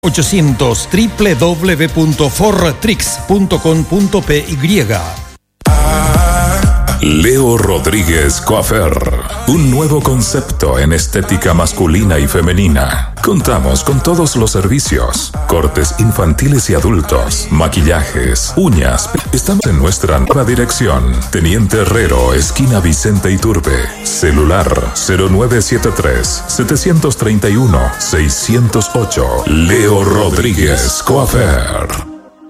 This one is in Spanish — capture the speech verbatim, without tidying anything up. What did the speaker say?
ochocientos w w w punto fortrix punto com punto p y. Leo Rodríguez Coafer, un nuevo concepto en estética masculina y femenina. Contamos con todos los servicios: cortes infantiles y adultos, maquillajes, uñas. Estamos en nuestra nueva dirección, Teniente Herrero, esquina Vicente Iturbe. Celular cero nueve siete tres, siete tres uno, seis cero ocho. Leo Rodríguez Coafer.